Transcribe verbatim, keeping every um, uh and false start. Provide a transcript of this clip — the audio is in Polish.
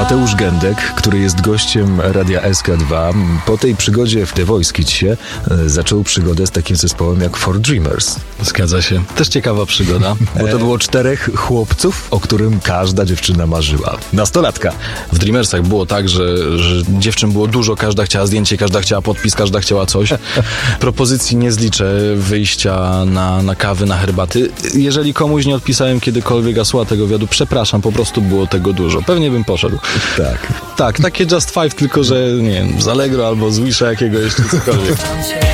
Mateusz Gędek, który jest gościem Radia S K dwa, po tej przygodzie w The Voice Kidsie zaczął przygodę z takim zespołem jak Four Dreamers. Zgadza się. Też ciekawa przygoda. Bo to było czterech chłopców, o którym każda dziewczyna marzyła. Nastolatka. W Dreamersach było tak, że, że dziewczyn było dużo, każda chciała zdjęcie, każda chciała podpis, każda chciała coś. Propozycji nie zliczę, wyjścia na, na kawy, na herbaty. Jeżeli komuś nie odpisałem kiedykolwiek hasła tego wywiadu, przepraszam, po prostu było tego dużo. Pewnie bym poszedł. Tak. Tak, takie Just Five, tylko że nie wiem, z Allegro albo z Wisha jakiegoś, czy cokolwiek.